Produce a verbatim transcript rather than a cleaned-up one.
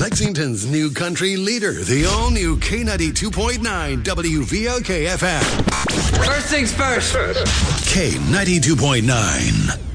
Lexington's new country leader, the all-new K ninety-two point nine W V L K F M. First things first. K ninety-two point nine.